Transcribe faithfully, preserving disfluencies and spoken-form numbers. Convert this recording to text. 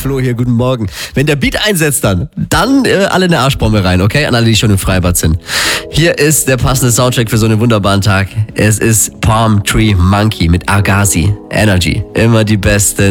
Flo hier, guten Morgen. Wenn der Beat einsetzt dann, dann äh, alle eine Arschbombe rein, okay? An alle, die schon im Freibad sind. Hier ist der passende Soundtrack für so einen wunderbaren Tag. Es ist Palm Tree Monkey mit Agassi. Energy. Immer die beste